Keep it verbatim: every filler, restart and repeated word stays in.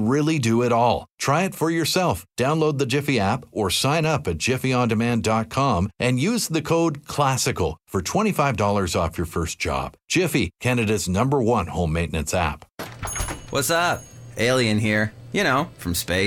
can really do it all. Try it for yourself. Download the Jiffy app or sign up at jiffy on demand dot com and use the code CLASSICAL for twenty-five dollars off your first job. Jiffy, Canada's number one home maintenance app. What's up? Alien here. You know, from space.